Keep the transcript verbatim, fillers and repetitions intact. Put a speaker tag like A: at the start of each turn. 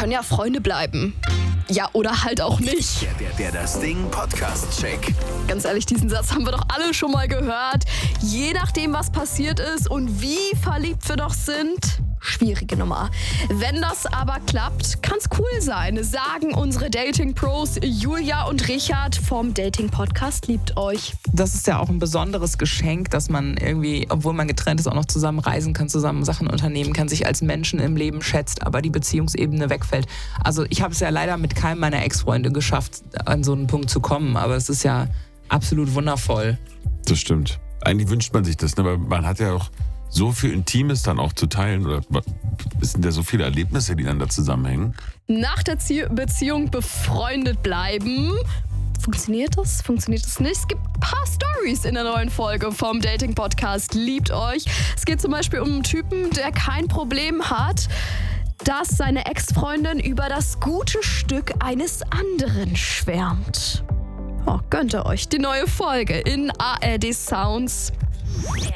A: können ja Freunde bleiben. Ja, oder halt auch nicht.
B: Der, der, der Das Ding Podcast-Check.
A: Ganz ehrlich, diesen Satz haben wir doch alle schon mal gehört. Je nachdem, was passiert ist und wie verliebt wir doch sind, schwierige Nummer. Wenn das aber klappt, kann's cool sein, sagen unsere Dating-Pros Julia und Richard vom Dating-Podcast Liebt euch.
C: Das ist ja auch ein besonderes Geschenk, dass man irgendwie, obwohl man getrennt ist, auch noch zusammen reisen kann, zusammen Sachen unternehmen kann, sich als Menschen im Leben schätzt, aber die Beziehungsebene wegfällt. Also ich habe es ja leider mit keinem meiner Ex-Freunde geschafft, an so einen Punkt zu kommen, aber es ist ja absolut wundervoll.
D: Das stimmt. Eigentlich wünscht man sich das, ne? Aber man hat ja auch so viel Intimes dann auch zu teilen. Oder es sind ja so viele Erlebnisse, die dann da zusammenhängen.
A: Nach der Zie- Beziehung befreundet bleiben. Funktioniert das? Funktioniert das nicht? Es gibt ein paar Storys in der neuen Folge vom Dating-Podcast Liebt euch. Es geht zum Beispiel um einen Typen, der kein Problem hat, dass seine Ex-Freundin über das gute Stück eines anderen schwärmt. Oh, gönnt ihr euch die neue Folge in A R D Sounds.